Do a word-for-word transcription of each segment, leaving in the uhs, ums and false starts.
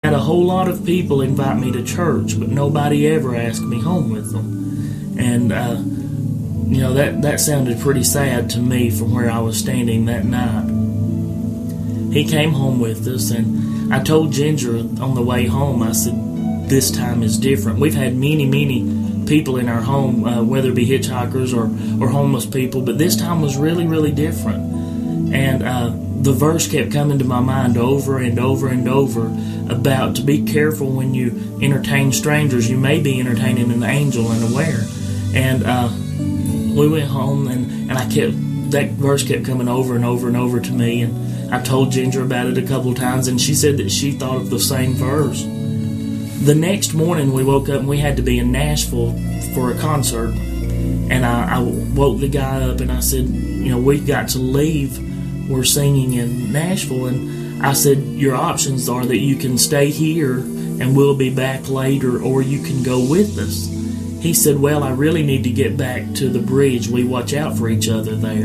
had a whole lot of people invite me to church, but nobody ever asked me home with them. And, uh, you know, that, that sounded pretty sad to me from where I was standing that night. He came home with us, and I told Ginger on the way home, I said, this time is different. We've had many, many people in our home, uh, whether it be hitchhikers or, or homeless people, but this time was really, really different. And uh, the verse kept coming to my mind over and over and over about to be careful when you entertain strangers. You may be entertaining an angel unaware. And uh, we went home, and, and I kept that verse kept coming over and over and over to me, and I told Ginger about it a couple times, and she said that she thought of the same verse. The next morning we woke up and we had to be in Nashville for a concert. And I, I woke the guy up and I said, you know, we've got to leave. We're singing in Nashville. And I said, your options are that you can stay here and we'll be back later, or you can go with us. He said, well, I really need to get back to the bridge. We watch out for each other there.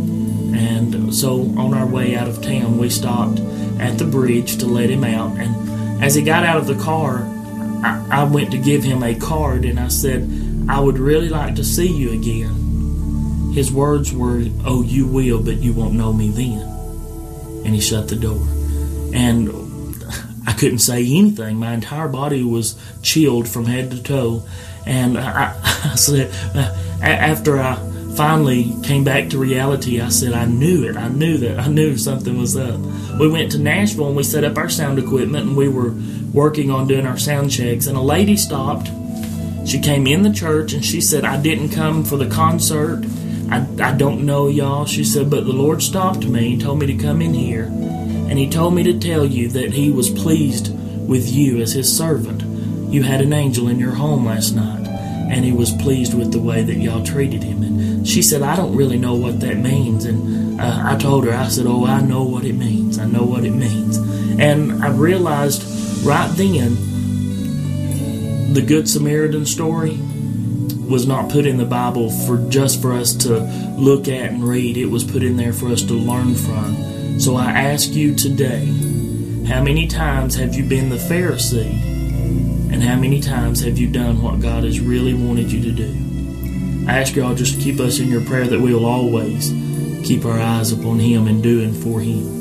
And so on our way out of town, we stopped at the bridge to let him out. And as he got out of the car, I, I went to give him a card, and I said, I would really like to see you again. His words were, oh, you will, but you won't know me then. And he shut the door. And I couldn't say anything. My entire body was chilled from head to toe. And I, I said, after I finally came back to reality, I said, I knew it. I knew that. I knew something was up. We went to Nashville and we set up our sound equipment, and we were working on doing our sound checks. And a lady stopped. She came in the church and she said, I didn't come for the concert. I, I don't know y'all. She said, but the Lord stopped me and told me to come in here. And He told me to tell you that He was pleased with you as His servant. You had an angel in your home last night, and He was pleased with the way that y'all treated Him. And she said, I don't really know what that means. And uh, I told her, I said, oh, I know what it means. I know what it means. And I realized right then, the Good Samaritan story was not put in the Bible for just for us to look at and read. It was put in there for us to learn from. So I ask you today, how many times have you been the Pharisee, and how many times have you done what God has really wanted you to do? I ask y'all just to keep us in your prayer, that we will always keep our eyes upon Him and doing for Him.